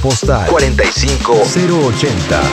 Postal 45080.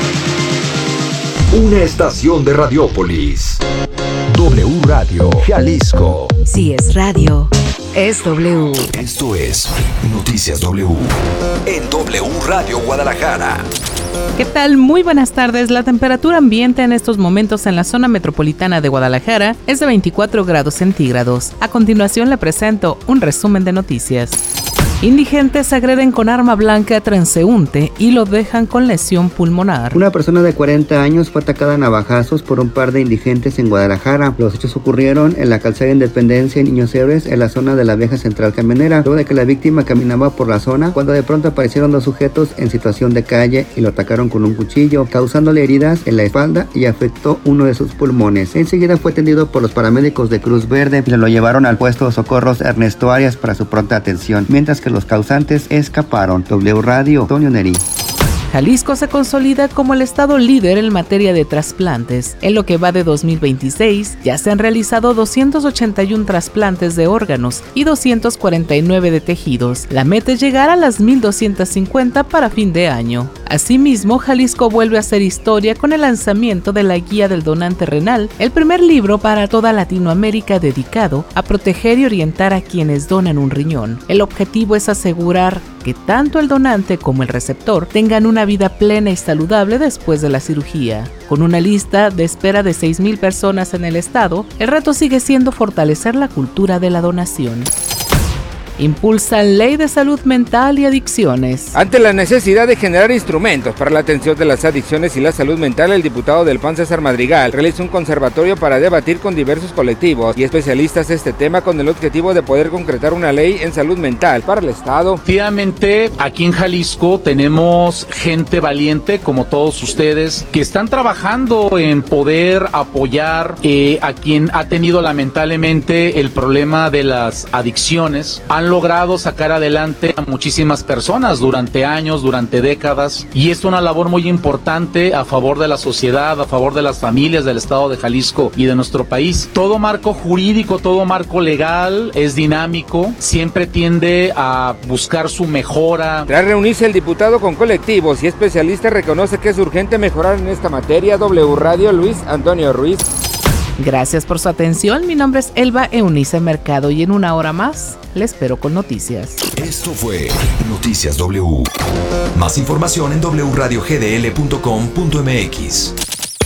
Una estación de Radiópolis. W Radio Jalisco. Si es radio, es W. Esto es Noticias W. En W Radio Guadalajara. ¿Qué tal? Muy buenas tardes. La temperatura ambiente en estos momentos en la zona metropolitana de Guadalajara es de 24 grados centígrados. A continuación le presento un resumen de noticias. Indigentes agreden con arma blanca a transeúnte y lo dejan con lesión pulmonar. Una persona de 40 años fue atacada a navajazos por un par de indigentes en Guadalajara. Los hechos ocurrieron en la calzada Independencia y Niños Héroes, en la zona de la vieja central camionera, luego de que la víctima caminaba por la zona, cuando de pronto aparecieron dos sujetos en situación de calle y lo atacaron con un cuchillo, causándole heridas en la espalda y afectó uno de sus pulmones. Enseguida fue atendido por los paramédicos de Cruz Verde y lo llevaron al puesto de socorros Ernesto Arias para su pronta atención, mientras que los causantes escaparon. W Radio, Antonio Neri. Jalisco se consolida como el estado líder en materia de trasplantes. En lo que va de 2026, ya se han realizado 281 trasplantes de órganos y 249 de tejidos. La meta es llegar a las 1,250 para fin de año. Asimismo, Jalisco vuelve a hacer historia con el lanzamiento de la Guía del Donante Renal, el primer libro para toda Latinoamérica dedicado a proteger y orientar a quienes donan un riñón. El objetivo es asegurar que tanto el donante como el receptor tengan una vida plena y saludable después de la cirugía. Con una lista de espera de 6,000 personas en el estado, el reto sigue siendo fortalecer la cultura de la donación. Impulsan ley de salud mental y adicciones. Ante la necesidad de generar instrumentos para la atención de las adicciones y la salud mental, el diputado del PAN César Madrigal realizó un conservatorio para debatir con diversos colectivos y especialistas este tema con el objetivo de poder concretar una ley en salud mental para el Estado. Efectivamente, aquí en Jalisco tenemos gente valiente como todos ustedes que están trabajando en poder apoyar a quien ha tenido lamentablemente el problema de las adicciones. Han logrado sacar adelante a muchísimas personas durante años, durante décadas, y es una labor muy importante a favor de la sociedad, a favor de las familias del estado de Jalisco y de nuestro país. Todo marco jurídico, todo marco legal es dinámico, siempre tiende a buscar su mejora. Tras reunirse el diputado con colectivos y especialistas, reconoce que es urgente mejorar en esta materia. W Radio, Luis Antonio Ruiz. Gracias por su atención. Mi nombre es Elba Eunice Mercado y en una hora más le espero con noticias. Esto fue Noticias W. Más información en wradiogdl.com.mx.